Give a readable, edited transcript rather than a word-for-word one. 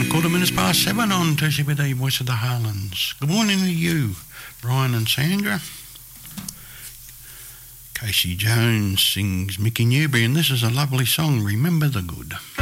Quarter minutes past 7 on 2CBD, Voice of the Harlands. Good morning to you, Brian and Sandra. Casey Jones sings Mickey Newbury, and this is a lovely song, Remember the Good.